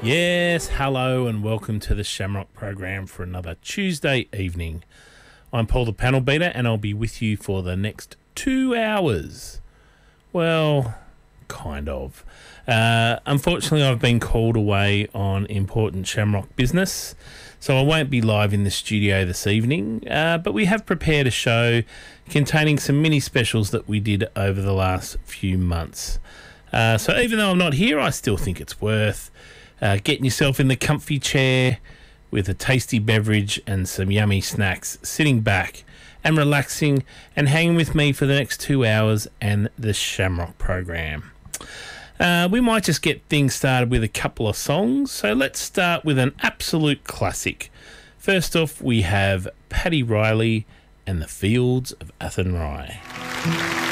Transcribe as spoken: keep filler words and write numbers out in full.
Yes, hello and welcome to the Shamrock program for another Tuesday evening. I'm Paul the Panel Beater and I'll be with you for the next two hours. Well, kind of. Uh, unfortunately, I've been called away on important Shamrock business, so I won't be live in the studio this evening, uh, but we have prepared a show containing some mini specials that we did over the last few months. Uh, so even though I'm not here, I still think it's worth uh, getting yourself in the comfy chair with a tasty beverage and some yummy snacks, sitting back and relaxing and hanging with me for the next two hours and the Shamrock program. Uh, we might just get things started with a couple of songs, so let's start with an absolute classic. First off, we have Paddy Riley and the Fields of Athenry.